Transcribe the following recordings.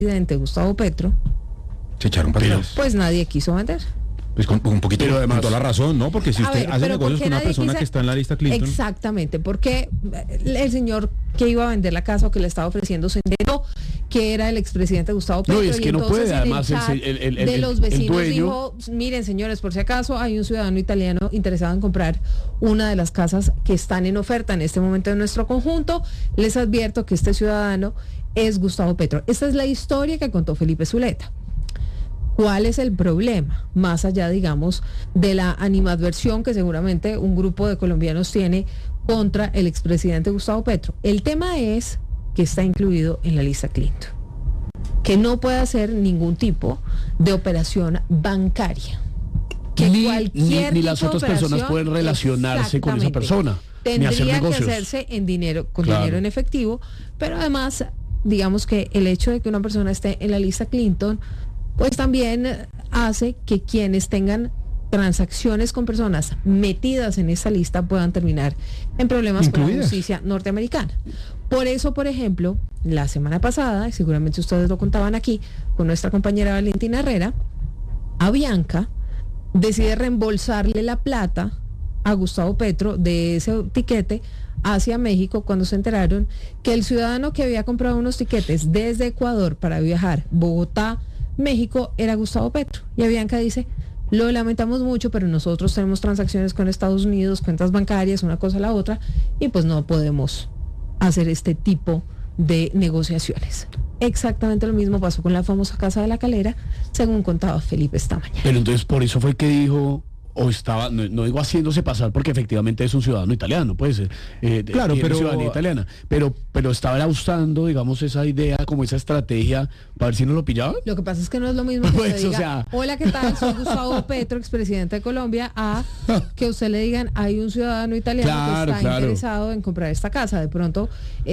presidente Gustavo Petro, se echaron para atrás. pues nadie quiso vender. Pues con un poquito pero además, con toda la razón, ¿no? Porque si usted hace negocios con una persona que está en la lista Clinton. Exactamente, porque el señor que iba a vender la casa o que le estaba ofreciendo se enteró que era el expresidente Gustavo Petro. No, y es que no puede, además de los vecinos dueño dijo, miren señores, por si acaso hay un ciudadano italiano interesado en comprar una de las casas que están en oferta en este momento en nuestro conjunto. Les advierto que este ciudadano es Gustavo Petro. Esta es la historia que contó Felipe Zuleta. ¿Cuál es el problema? Más allá, digamos, de la animadversión que seguramente un grupo de colombianos tiene contra el expresidente Gustavo Petro. El tema es que está incluido en la lista Clinton, que no puede hacer ningún tipo de operación bancaria. Que ni las otras personas pueden relacionarse con esa persona. Tendría que hacerse en dinero, con dinero en efectivo, pero además, digamos que el hecho de que una persona esté en la lista Clinton pues también hace que quienes tengan transacciones con personas metidas en esa lista puedan terminar en problemas con la justicia norteamericana. Por eso, por ejemplo, la semana pasada, y seguramente ustedes lo contaban aquí, con nuestra compañera Valentina Herrera, Avianca decide reembolsarle la plata a Gustavo Petro de ese tiquete hacia México cuando se enteraron que el ciudadano que había comprado unos tiquetes desde Ecuador para viajar Bogotá, México, era Gustavo Petro. Y Avianca dice, lo lamentamos mucho, pero nosotros tenemos transacciones con Estados Unidos, cuentas bancarias, una cosa a la otra, y pues no podemos hacer este tipo de negociaciones. Exactamente lo mismo pasó con la famosa Casa de la Calera, según contaba Felipe esta mañana. Pero entonces por eso fue que dijo, o estaba, no digo haciéndose pasar porque efectivamente es un ciudadano italiano, puede ser, claro, pero ciudadanía italiana, pero estaba usando, digamos, esa idea, como esa estrategia, para ver si no lo pillaban. Lo que pasa es que no es lo mismo que pues, usted diga, o sea... hola, ¿qué tal? Soy Gustavo Petro, expresidente de Colombia, a que usted le digan, hay un ciudadano italiano que está interesado en comprar esta casa. De pronto,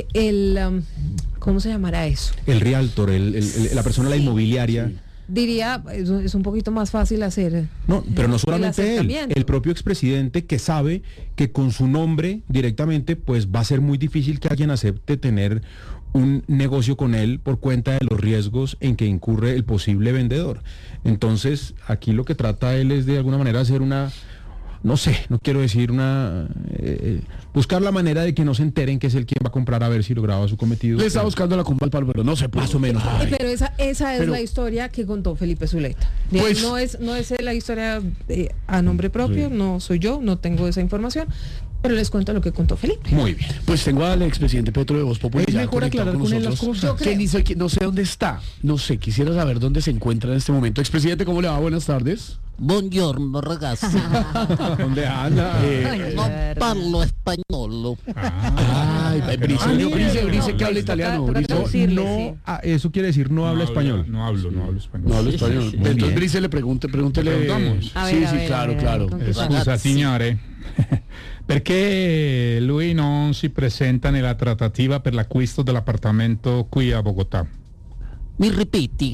¿cómo se llamará eso? El realtor, la persona, la inmobiliaria. Sí. Diría, es un poquito más fácil hacer. No, pero no solamente él, el propio expresidente que sabe que con su nombre directamente, pues va a ser muy difícil que alguien acepte tener un negocio con él por cuenta de los riesgos en que incurre el posible vendedor. Entonces, aquí lo que trata él es de alguna manera hacer una, no sé, no quiero decir una... buscar la manera de que no se enteren que es el quien va a comprar a ver si lograba su cometido. Le está buscando la culpa al palo, pero no se puede. Más o menos. Pero esa es la historia que contó Felipe Zuleta. Pues, no es la historia a nombre propio, no soy yo, no tengo esa información, pero les cuento lo que contó Felipe. Muy bien. Pues tengo al expresidente Petro de Voz Popular. Es mejor aclarar con él las cosas. No sé dónde está. No sé, quisiera saber dónde se encuentra en este momento. Expresidente, ¿cómo le va? Buenas tardes. Buongiorno ragazzi. ¿Dónde anda? No parlo español. Brice que habla italiano. Eso quiere decir no habla español. No hablo español. No hablo español. Sí. Entonces Brice pregúntele. Sí, claro. Scusa signore, perché lui non si presenta nella trattativa per l'acquisto dell'appartamento qui a Bogotá? Mi ripeti.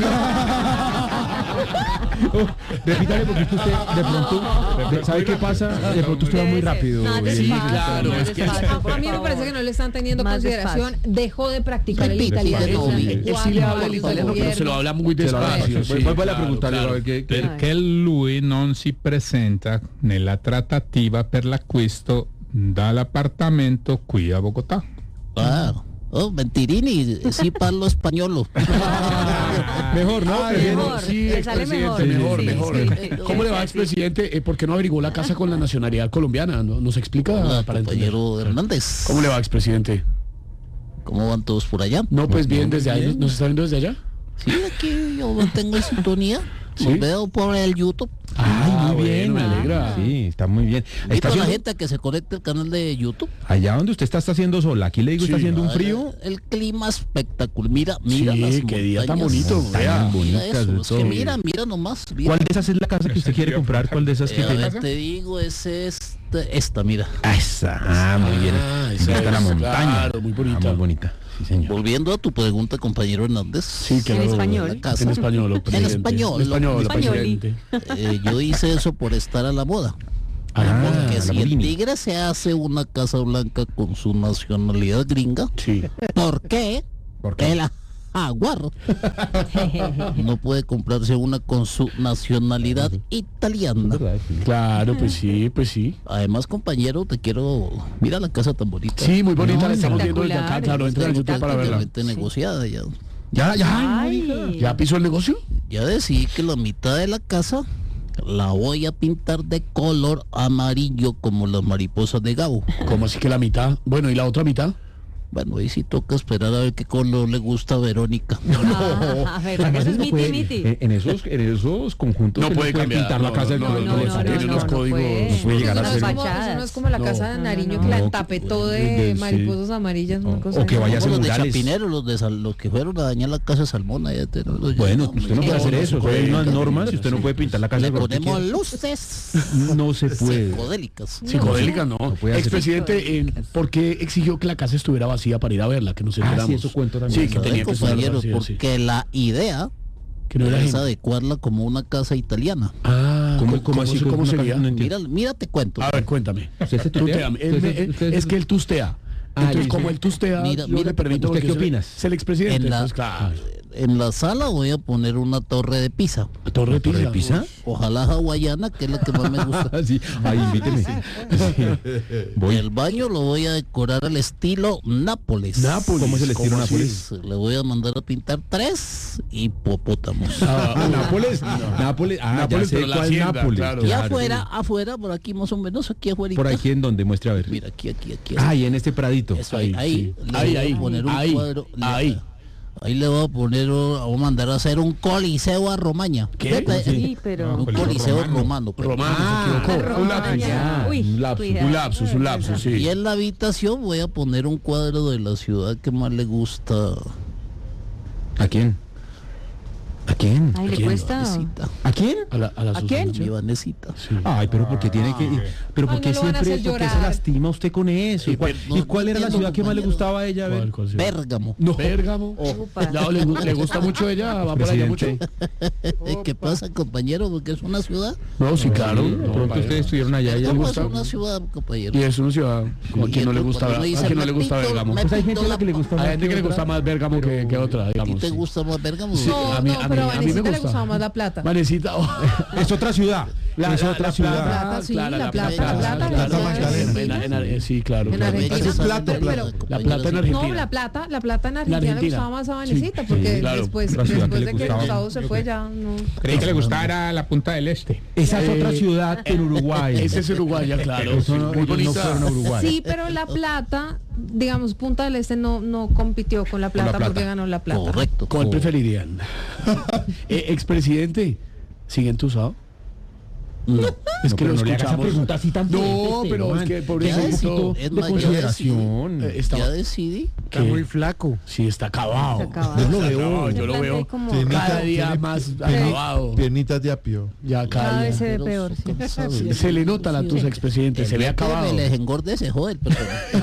Repítale porque usted de pronto, ¿sabe qué pasa? De pronto usted va muy rápido. Sí, claro. A mí me parece que no le están teniendo consideración. Dejó de practicar el italiano. Él sí le habla el italiano, pero se lo habla muy despacio. Vuelve a preguntarle a ver qué. Perché lui non si presenta nella trattativa per l'acquisto dall'appartamento qui a Bogotá? Claro. Oh, mentirini, sí parlo español. Mejor, ¿no? Mejor, sí, expresidente, mejor. ¿Cómo le va, expresidente? ¿Por qué no averiguó la casa con la nacionalidad colombiana? ¿Nos explica? Para compañero Hernández. ¿Cómo le va, expresidente? ¿Cómo van todos por allá? No, pues bien, desde ahí. ¿Nos está viendo desde allá? Sí, aquí yo mantengo en sintonía. ¿Sí? Los veo por el YouTube. Muy bien, me alegra. Sí, está muy bien. Invito a la gente a que se conecte al canal de YouTube. Allá donde usted está haciendo sol, aquí le digo, está haciendo un frío. El clima espectacular. Mira Sí, las qué día tan montañas. bonito. Tan bonitas Mira eso, de es todo. que mira nomás. Mira. ¿Cuál de esas es la casa que usted quiere comprar? ¿Cuál de esas que tiene? Te digo, es esta, mira. Esa, muy bien. Esa Está la es, montaña. claro, muy bonita. Muy bonita. Sí, señor. Volviendo a tu pregunta, compañero Hernández. Sí, claro. En español. En español, presidente. Yo hice eso por estar a la moda. Porque si el tigre se hace una casa blanca con su nacionalidad gringa, Sí. ¿por qué? ¿Por qué? jaguar, no puede comprarse una con su nacionalidad italiana. Claro, pues sí. Además, compañero, te quiero... Mira la casa tan bonita. Sí, muy bonita, la estamos viendo desde acá, claro, entra en YouTube para verla. Negociada ya. ¿Ya pisó el negocio? Ya decidí que la mitad de la casa la voy a pintar de color amarillo como las mariposas de Gabo. ¿Cómo así que la mitad? Bueno, ¿y la otra mitad? Bueno, ahí sí toca esperar a ver qué color le gusta a Verónica. A ver, eso es miti. En esos conjuntos no puede cambiar, pintar la casa del color que le parece. Tiene unos códigos. No puede llegar a ser. Eso no es como la casa de Nariño que la entapetó de mariposas amarillas. Una cosa o que vaya a ser los de murales. Chapinero, los que fueron a dañar la casa de Salmona. Bueno, usted no puede hacer eso. Hay unas normas y usted no puede pintar la casa Le del color que ponemos quiera. luces No se puede. psicodélicas. Psicodélica no. puede hacer. Expresidente, ¿por qué exigió que la casa estuviera vacía para ir a verla? Que nos enteramos. Sí, eso cuento también. Sí, que tenía que estar compañeros, vacía, sí. porque la idea Que no era es gente. adecuarla como una casa italiana. Ah, ¿Cómo así? ¿Cómo Una sería? casa? No entiendo. Mira, te cuento. A ver, cuéntame. ¿Usted se tutea? Tutéame. ¿Usted Es que él tustea. Entonces, dice- como él tustea, Mira, yo le permito... ¿usted porque qué es el- opinas? Es el expresidente. En la, Entonces, claro. en la sala voy a poner una torre de Pisa. Torre de Pisa? Ojalá hawaiana, que es la que más me gusta. Sí, ahí invíteme. Sí. Voy. El baño lo voy a decorar al estilo Nápoles. ¿Cómo es el estilo ¿Cómo así? Nápoles? Le voy a mandar a pintar 3 hipopótamos. Nápoles. Nápoles. Ah, Nápoles, ya pero sé la cuál hacienda, Nápoles. claro. Y afuera, por aquí más o menos, aquí afuera. Por aquí en donde muestre a ver. Mira, aquí. Ah, y en este pradito. Eso, ahí le voy a poner un ahí, cuadro. ahí. Ahí le voy a poner, voy a mandar a hacer un coliseo a Romaña. ¿Qué? Sí, pero... Un coliseo romano. pero- Romano, se equivocó. Un lapsus. Romaña. Uy, un lapsus. cuidado. Un lapsus, sí. Y en la habitación voy a poner un cuadro de la ciudad que más le gusta. ¿A quién? ¿A quién? Ay, le cuesta. Vanesita. ¿A quién? A la ¿A quién? Susana. Mi Vanesita. Ay, pero porque tiene que... Pero Ay, porque no lo van a siempre hacer porque se llorar. lastima usted con eso. ¿Y cuál, no, y cuál no era la entiendo, ciudad que más le compañero. gustaba a ella? A ver. ¿Cuál ciudad? Bérgamo. No. Bérgamo. Upa. No, le gusta mucho ella, va por allá mucho. Presidente. ¿Qué pasa, compañero? Porque es una ciudad. No, sí, claro. De No, pronto vaya. ustedes estuvieron allá y ya le ¿Cómo es gustaba. una ciudad, compañero? Y es una ciudad como a quien no le gusta, Cuando a me dicen, quien no le gusta "Me Bérgamo. pinto Pues hay gente a la que le gusta Hay más gente que le otra. gusta más Bérgamo que otra, ¿A ti digamos. te sí. gusta más Bérgamo? Sí, No, a mí- no, a pero mí- a a mí me Vanesita le gusta. gustaba más la plata. Vanesita, Es otra ciudad. Es otra ciudad. Plata, sí, claro, la plata, plata, claro, sí, claro. En claro. Argentina. Esa plata, plata, pero- La plata en Argentina. No, la plata en Argentina le Argentina. gustaba más a Sí, Vanesita, sí, porque claro. después Otra ciudad que de le que gustaba. Gustavo se fue ya, no. Creí que le gustaba era la Punta del Este. Esa es otra ciudad que en Uruguay. Ese es Uruguaya, claro. Eso no, Muy ellos no bonita. fueron a Uruguay. Sí, pero La Plata, digamos, Punta del Este no compitió con La Plata, Plata. porque ganó La Plata. Correcto. ¿Cuál preferirían? Expresidente, ¿sigue entusado? No. Es que pero lo no le haga esa escuchamos. pregunta así tan No, fuerte, pero Esteban. es que Ya pobrecito. necesito Es de más, consideración. Ya decidí. Está muy flaco. Sí, está acabado. Está acabado. Yo lo veo. Yo lo Se veo plantea como- Sí, cada día tiene más pierni- acabado. Piernitas de apio. Ya Cada cada vez se día. ve peor, sí. Se le nota la tusa, expresidente. Se ve acabado. Me les engorde ese joder, pero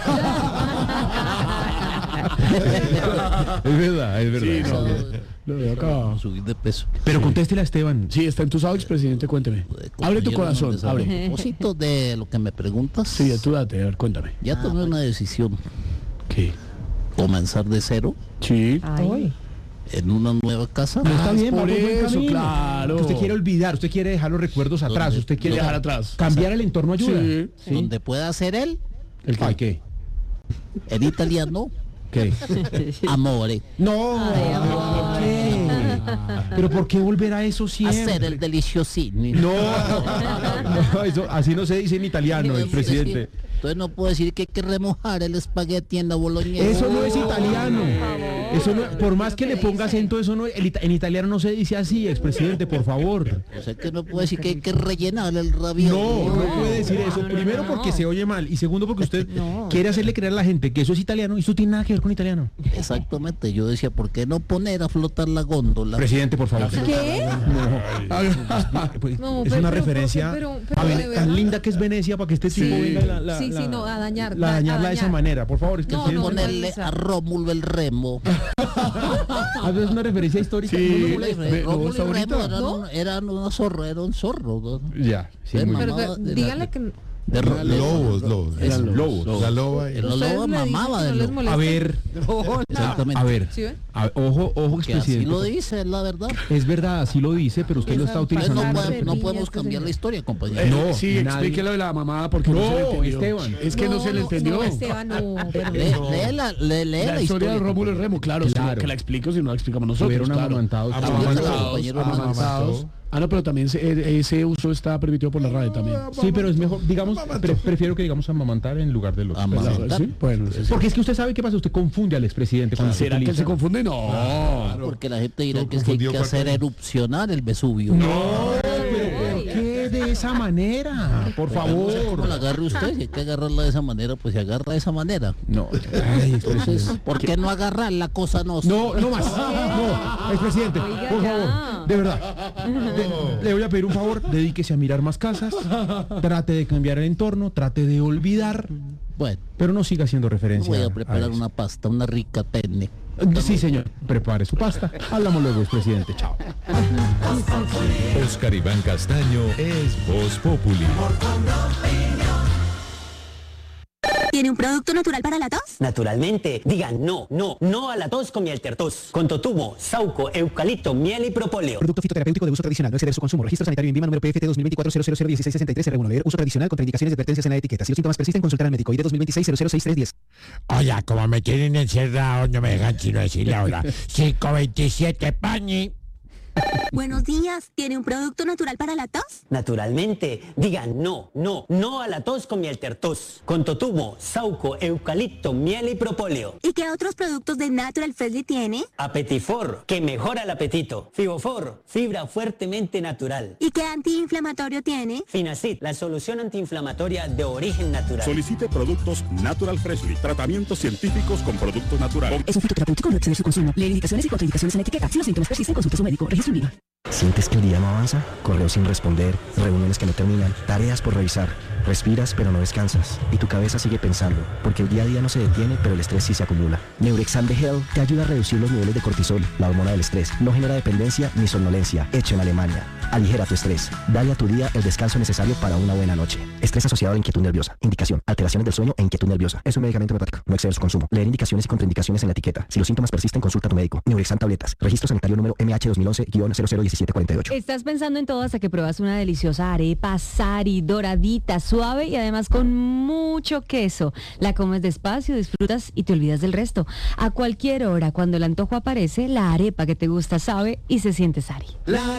Es verdad, es verdad. Sí, no, lo veo acabado. subir de peso. Pero contéstele a Esteban. Sí, está entusado, expresidente, cuénteme. Abre tu corazón, A abre. propósito de lo que me preguntas, Sí, tú date, a ver, cuéntame. ya tomé una decisión. ¿Qué? Comenzar de cero Sí. Ay. en una nueva casa. No está bien, por va por buen eso, camino. claro. Usted quiere olvidar, usted quiere dejar los recuerdos atrás, usted quiere Dejar atrás. cambiar el entorno ayuda. Sí. Donde pueda ser él, Ay, ¿qué? en italiano, ¿Qué? amore. No. ¿Por qué? Pero ¿por qué volver a eso siempre? Hacer el deliciosini. No, no, eso, así no se dice en italiano, el presidente. Entonces no puedo decir que hay que remojar el espagueti en la boloñesa. Eso no es italiano. Eso no, por más que le ponga acento, eso no, en italiano no se dice así, expresidente, por favor. O sea que no puedo decir que hay que rellenar el ravioli. No, no puede decir eso. Primero porque se oye mal y segundo porque usted quiere hacerle creer a la gente que eso es italiano y eso tiene nada que ver con italiano. Exactamente, yo decía, ¿por qué no poner a flotar la góndola? Presidente, por favor. ¿Qué? Pues, No, es pero- una pero- referencia pero a de verdad. tan linda que es Venecia para que este tipo venga Sí, sí, no, a dañar, la a dañarla de esa dañar. manera, por favor. Es que No, tiene- no, Ponerle a Rómulo el remo. a veces es una referencia histórica. Sí. No me molesta. Rómulo está y Remo bonita. eran una zorra, era un zorro, ¿no? Ya, sí, Pero- muy Pero bien. Mamá de la- dígale que Lobos. Eran lobos. La loba. La loba mamaba de lobo. A ver, Exactamente. a ver, ¿Sí ven? ojo, Que así expresidente. lo dice, es la verdad. Es verdad, así lo dice, pero usted lo está Entonces utilizando. no podemos cambiar la historia, compañero. No, sí, nadie- explique lo de la mamada porque no se le entendió. Esteban. Es que no se le entendió. No, Esteban, no. Lee La historia de Rómulo y Remo, claro. Claro. Que la explico si no la explicamos nosotros. Estuvieron Claro. amamantados. Amamantados. Ah, no, pero también ese uso está permitido por la RAE también. Sí, pero es mejor, digamos, prefiero que digamos amamantar en lugar de los. Amamantar. ¿Sí? Bueno, sí. Porque es que usted sabe qué pasa, usted confunde al expresidente cuando ¿Será que él se confunde? No. Porque la gente dirá No, que es que hay confundió que hacer cuatro. erupcionar el Vesubio. No, pero ¿por qué de esa manera? Por ¿Cómo la favor. agarre usted? Si hay que agarrarla de esa manera, pues se agarra de esa manera. No, ay, Entonces, ¿por qué no agarrar la cosa no? no más. No, expresidente, Oiga, por ya. favor, de verdad. Le voy a pedir un favor, dedíquese a mirar más casas, trate de cambiar el entorno, trate de olvidar, Bueno, pero no siga haciendo referencia. voy a preparar eso. una pasta, una rica penne. Sí, señor, prepare su pasta. Hablamos luego, expresidente. Chao. Oscar Iván Castaño es Voz Populi. ¿Tiene un producto natural para la tos? Naturalmente, digan no a la tos con miel tertos. Con totumo, sauco, eucalipto, miel y propóleo. Producto fitoterapéutico de uso tradicional, no exceder su consumo. Registro sanitario en INVIMA número PFT 2024-0001663 R1. Leer uso tradicional, contraindicaciones y advertencias en la etiqueta. Si los síntomas persisten, consultar al médico. ID 2026-006310. Oye, como me tienen encerrado, no me dejan sino decirle ahora. 527 pañi. Buenos días. ¿Tiene un producto natural para la tos? Naturalmente, digan no a la tos con miel tertos. Con totumo, sauco, eucalipto, miel y propóleo. ¿Y qué otros productos de Natural Freshly tiene? Apetifor, que mejora el apetito. Fibofor, fibra fuertemente natural. ¿Y qué antiinflamatorio tiene? Finacid, la solución antiinflamatoria de origen natural. Solicite productos Natural Freshly, tratamientos científicos con productos naturales. Es un fitoterapéutico, no exceder su consumo. Lee indicaciones y contraindicaciones en la etiqueta. Si los síntomas persisten, consulte a su médico. Registro INVIMA. ¿Sientes que el día no avanza? Correos sin responder, reuniones que no terminan, tareas por revisar. Respiras pero no descansas y tu cabeza sigue pensando, porque el día a día no se detiene, pero el estrés sí se acumula. Neurexam de Hell te ayuda a reducir los niveles de cortisol, la hormona del estrés. No genera dependencia ni somnolencia. Hecho en Alemania. Aligera tu estrés. Dale a tu día el descanso necesario para una buena noche. Estrés asociado a la inquietud nerviosa. Indicación: alteraciones del sueño e inquietud nerviosa. Es un medicamento homeopático. No exceder su consumo. Leer indicaciones y contraindicaciones en la etiqueta. Si los síntomas persisten, consulta a tu médico. Neurexam tabletas. Registro sanitario número MH 2011-001748. Estás pensando en todo hasta que pruebas una deliciosa arepa Sari, doradita, suave y además con mucho queso. La comes despacio, disfrutas y te olvidas del resto. A cualquier hora, cuando el antojo aparece, la arepa que te gusta sabe y se siente Sari.